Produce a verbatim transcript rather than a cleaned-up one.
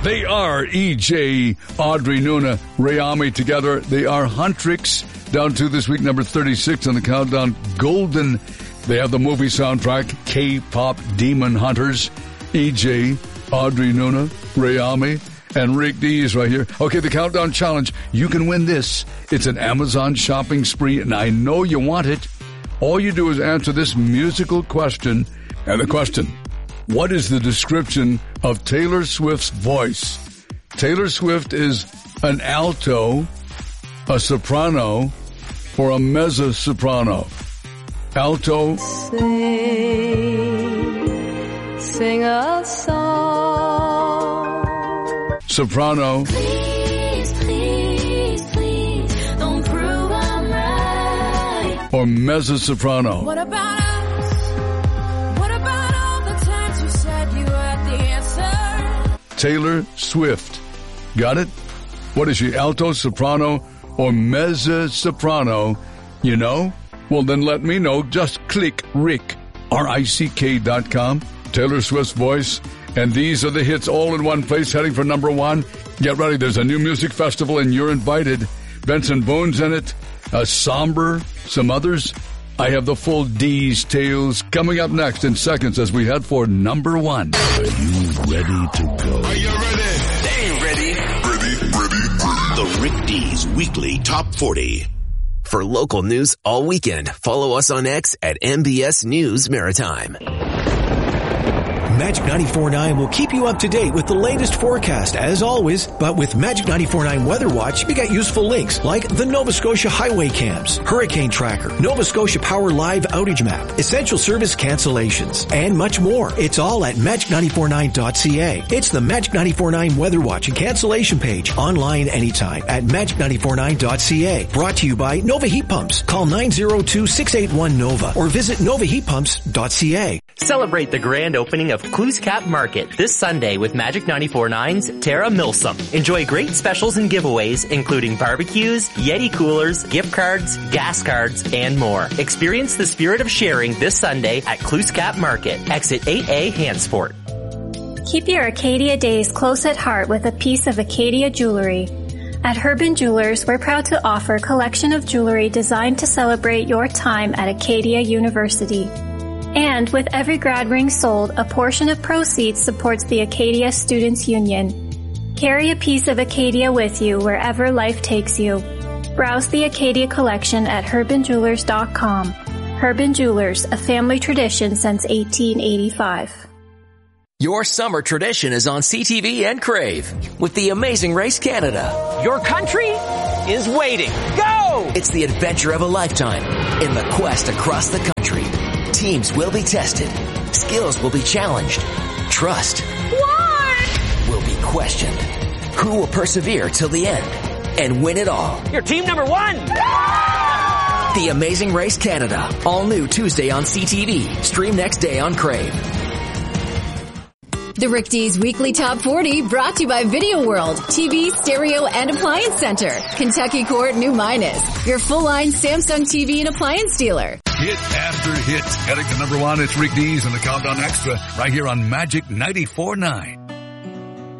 They are E J, Audrey Nuna, Rayami together. They are Huntrix, down to this week number thirty-six on the countdown. Golden, they have the movie soundtrack, K-pop Demon Hunters. E J, Audrey Nuna, Rayami, and Rick D is right here. Okay, the countdown challenge. You can win this. It's an Amazon shopping spree, and I know you want it. All you do is answer this musical question. And the question, what is the description of Taylor Swift's voice? Taylor Swift is an alto, a soprano, or a mezzo-soprano? Alto. Sing, sing a song. Soprano. Please, please, please, don't prove I'm right. Or mezzo-soprano. What about us? What about all the times you said you had the answer? Taylor Swift. Got it? What is she, alto, soprano, or mezzo-soprano? You know? Well, then let me know. Just click Rick, R I C K dot com, Taylor Swift's voice. And these are the hits all in one place, heading for number one. Get ready. There's a new music festival, and you're invited. Benson Boone's in it. A Somber, some others. I have the full D's tales coming up next in seconds as we head for number one. Are you ready to go? Are you ready? Stay ready. Ready, ready, ready. The Rick D's Weekly Top forty. For local news all weekend, follow us on X at M B S News Maritime. Magic ninety-four point nine will keep you up to date with the latest forecast as always, but with Magic ninety-four point nine Weather Watch, you get useful links like the Nova Scotia Highway Cams, Hurricane Tracker, Nova Scotia Power Live Outage Map, Essential Service Cancellations, and much more. It's all at magic nine four nine dot c a. It's the Magic ninety-four point nine Weather Watch and cancellation page online anytime at magic nine four nine dot c a. Brought to you by Nova Heat Pumps. Call nine oh two, six eight one, NOVA or visit nova heat pumps dot c a. Celebrate the grand opening of Clues Cap Market this Sunday with Magic ninety-four point nine's Tara Milsom. Enjoy great specials and giveaways, including barbecues, Yeti coolers, gift cards, gas cards, and more. Experience the spirit of sharing this Sunday at Clues Cap Market, exit eight A, Hansport. Keep your Acadia days close at heart with a piece of Acadia jewelry. At Herbin Jewelers, we're proud to offer a collection of jewelry designed to celebrate your time at Acadia University. And with every grad ring sold, a portion of proceeds supports the Acadia Students Union. Carry a piece of Acadia with you wherever life takes you. Browse the Acadia collection at herbin jewelers dot com. Herbin Jewelers, a family tradition since eighteen eighty-five. Your summer tradition is on C T V and Crave with the Amazing Race Canada. Your country is waiting. Go! It's the adventure of a lifetime in the quest across the country. Teams will be tested. Skills will be challenged. Trust What? will be questioned. Who will persevere till the end and win it all? You're team number one! The Amazing Race Canada. All new Tuesday on C T V. Stream next day on Crave. The Rick D's Weekly Top forty brought to you by Video World, T V, Stereo, and Appliance Center. Kentucky Court, New Minas. Your full-line Samsung T V and appliance dealer. Hit after hit. Heading to number one, it's Rick D's and the Countdown Extra right here on Magic ninety-four point nine.